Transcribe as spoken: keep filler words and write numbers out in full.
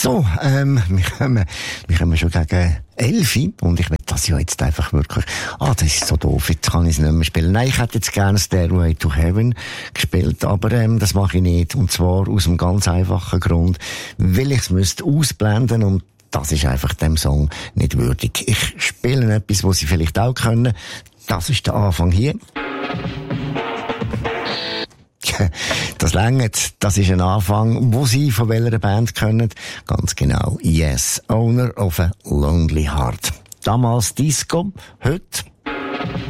So, ähm, wir kommen, wir kommen schon gegen elf und ich will das ja jetzt einfach wirklich, ah, das ist so doof, jetzt kann ich es nicht mehr spielen. Nein, ich hätte jetzt gerne Stairway to Heaven gespielt, aber ähm, das mache ich nicht. Und zwar aus einem ganz einfachen Grund, weil ich es müsste ausblenden und das ist einfach dem Song nicht würdig. Ich spiele etwas, was Sie vielleicht auch können. Das ist der Anfang hier. Das längert, das ist ein Anfang, wo Sie von welcher Band können. Ganz genau. Yes, Owner of a Lonely Heart. Damals Disco, heute